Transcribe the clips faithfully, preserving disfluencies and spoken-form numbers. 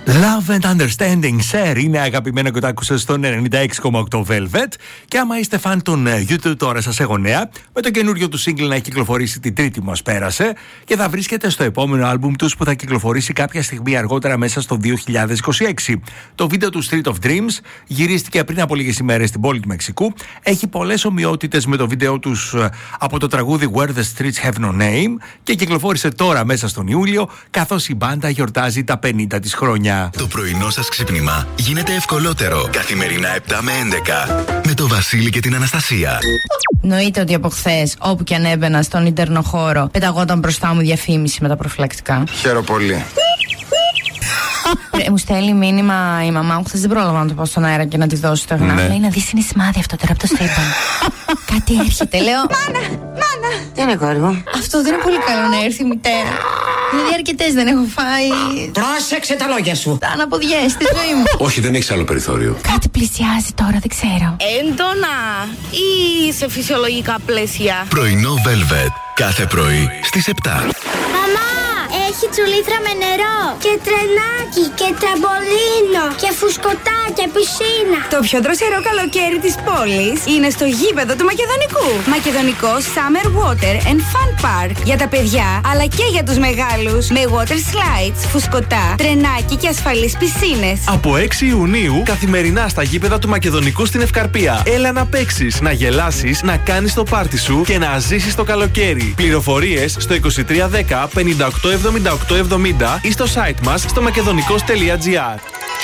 Love and Understanding, Share, είναι αγαπημένο και το άκουσες στον ενενήντα έξι κόμμα οκτώ Velvet. Και άμα είστε φαν των YouTube, τώρα σας έχω νέα. Με το καινούριο του single να έχει κυκλοφορήσει την Τρίτη μας πέρασε και θα βρίσκεται στο επόμενο άλμπουμ τους που θα κυκλοφορήσει κάποια στιγμή αργότερα μέσα στο δύο χιλιάδες είκοσι έξι. Το βίντεο του Street of Dreams γυρίστηκε πριν από λίγες ημέρες στην πόλη του Μεξικού. Έχει πολλές ομοιότητες με το βίντεο τους από το τραγούδι Where the Streets Have No Name και κυκλοφόρησε τώρα μέσα στον Ιούλιο, καθώς η μπάντα γιορτάζει τα πενήντα της χρόνια. Το πρωινό σας ξύπνημα γίνεται ευκολότερο. Καθημερινά επτά με έντεκα με το Βασίλη και την Αναστασία. Εννοείται ότι από χθες, όπου και αν έμπαινα στον ίντερνο χώρο, πεταγόταν μπροστά μου διαφήμιση με τα προφυλακτικά. Χαίρομαι πολύ. Ε, μου στέλνει μήνυμα η μαμά μου, χθες δεν πρόλαβα να το πω στον αέρα και να τη δώσω το εγγνά. Ναι. Λέει να δεις είναι σημάδι αυτό τώρα από το στέιπαν. Κάτι έρχεται, λέω. Μάνα, μάνα. Τι είναι κόρη? Αυτό δεν είναι πολύ καλό να έρθει η μητέρα. Δηλαδή αρκετές δεν έχω φάει. Πρόσεξε τα λόγια σου. Τα αναποδιές στη ζωή μου. Όχι, δεν έχεις άλλο περιθώριο. Κάτι πλησιάζει τώρα, δεν ξέρω. Έντονα ή σε φυσιολογικά πλαίσια? Πρωινό Velvet. Κάθε πρωί στις επτά. Μαμά, έχει τσουλήθρα με νερό και τρενάκι και τραμπολίνο και φουσκωτά και πισίνα. Το πιο δροσερό καλοκαίρι της πόλης είναι στο γήπεδο του Μακεδονικού. Μακεδονικό Summer Water and Fun Park. Για τα παιδιά αλλά και για τους μεγάλους. Με water slides, φουσκωτά, τρενάκι και ασφαλείς πισίνες. Από έξι Ιουνίου καθημερινά στα γήπεδα του Μακεδονικού στην Ευκαρπία. Έλα να παίξεις, να γελάσεις, να κάνεις το πάρτι σου και να ζήσεις το καλοκαίρι. Πληροφορίες στο είκοσι τρία δέκα πενήντα οκτώ εβδομήντα οκτώ εβδομήντα ή στο site μας στο μακεδονικός τελεία τζι άρ.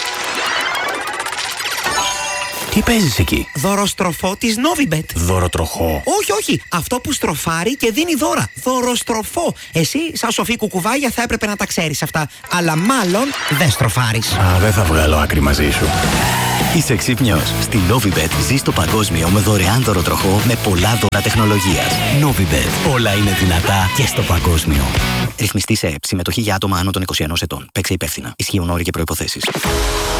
Τι παίζεις εκεί? Δωροστροφό της Novibet. Δωροτροχό? Όχι, όχι. Αυτό που στροφάρει και δίνει δώρα. Δωροστροφό. Εσύ, σαν σοφή κουκουβάγια, θα έπρεπε να τα ξέρεις αυτά. Αλλά μάλλον δεν στροφάρεις. Α, δεν θα βγάλω άκρη μαζί σου. Είσαι ξύπνιος. Στη Novibet ζεις το παγκόσμιο με δωρεάν δωροτροχό με πολλά δώρα τεχνολογίας. Novibet. Όλα είναι δυνατά και στο παγκόσμιο. Ρυθμιστή σε ΕΕΠ. Συμμετοχή για άτομα άνω των είκοσι ενός ετών. Παίξε υπεύθυνα. Ισχύουν όροι και προϋποθέσεις.